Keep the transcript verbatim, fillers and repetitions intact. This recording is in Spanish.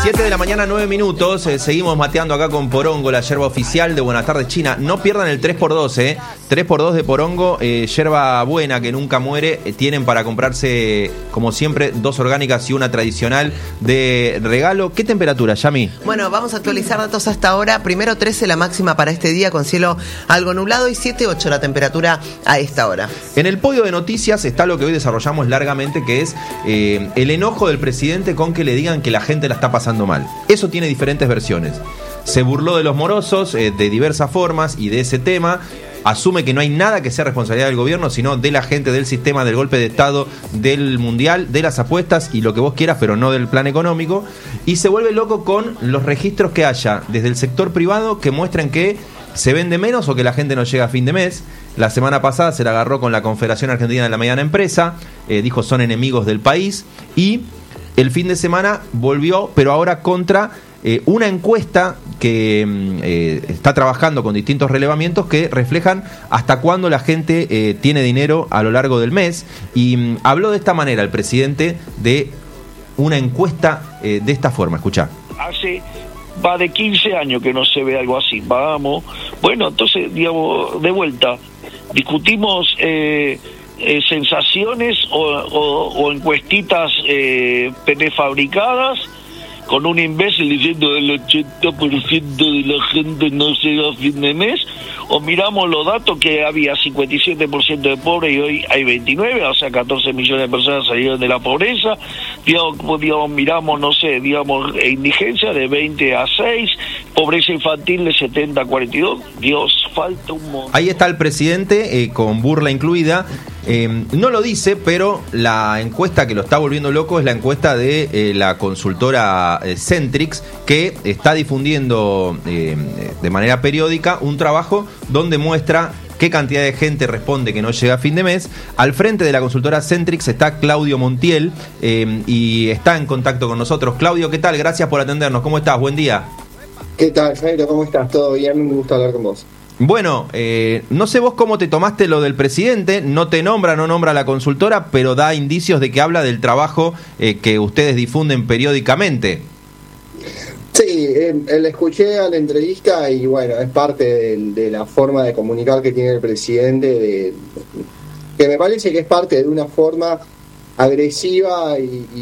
siete de la mañana, nueve minutos. Eh, seguimos mateando acá con Porongo, la yerba oficial de Buenas Tardes China. No pierdan el tres por dos, ¿eh? tres por dos de Porongo, eh, yerba buena que nunca muere. Eh, tienen para comprarse, como siempre, dos orgánicas y una tradicional de regalo. ¿Qué temperatura, Yami? Bueno, vamos a actualizar datos hasta ahora. Primero trece la máxima para este día con cielo algo nublado y siete ocho la temperatura a esta hora. En el podio de noticias está lo que hoy desarrollamos largamente, que es eh, el enojo del presidente con que le digan que la gente la está pasando mal. Eso tiene diferentes versiones. Se burló de los morosos eh, de diversas formas y de ese tema. Asume que no hay nada que sea responsabilidad del gobierno, sino de la gente, del sistema, del golpe de Estado, del mundial, de las apuestas y lo que vos quieras, pero no del plan económico. Y se vuelve loco con los registros que haya desde el sector privado que muestran que se vende menos o que la gente no llega a fin de mes. La semana pasada se la agarró con la Confederación Argentina de la Mediana Empresa, eh, dijo son enemigos del país, y el fin de semana volvió, pero ahora contra eh, una encuesta que eh, está trabajando con distintos relevamientos que reflejan hasta cuándo la gente eh, tiene dinero a lo largo del mes. Y mm, habló de esta manera el presidente de una encuesta eh, de esta forma. Escuchá. Hace va de quince años que no se ve algo así. Vamos, bueno, entonces, digamos, de vuelta, discutimos eh, eh, sensaciones o, o, o encuestitas eh, prefabricadas con un imbécil diciendo el ochenta por ciento de la gente no llega a fin de mes, o miramos los datos que había cincuenta y siete por ciento de pobres y hoy hay veintinueve, o sea, catorce millones de personas salieron de la pobreza, digamos, digamos miramos, no sé, digamos, indigencia de veinte a seis, pobreza infantil de setenta a cuarenta y dos, Dios, falta un montón. Ahí está el presidente, eh, con burla incluida. Eh, no lo dice, pero la encuesta que lo está volviendo loco es la encuesta de eh, la consultora eh, Centrix, que está difundiendo eh, de manera periódica un trabajo donde muestra qué cantidad de gente responde que no llega a fin de mes. Al frente de la consultora Centrix está Claudio Montiel eh, y está en contacto con nosotros. Claudio, ¿qué tal? Gracias por atendernos. ¿Cómo estás? Buen día. ¿Qué tal, Jairo? ¿Cómo estás? ¿Todo bien? Me gusta hablar con vos. Bueno, eh, no sé vos cómo te tomaste lo del presidente, no te nombra, no nombra a la consultora, pero da indicios de que habla del trabajo eh, que ustedes difunden periódicamente. Sí, eh, le escuché a la entrevista y bueno, es parte de, de la forma de comunicar que tiene el presidente, de, que me parece que es parte de una forma agresiva y, y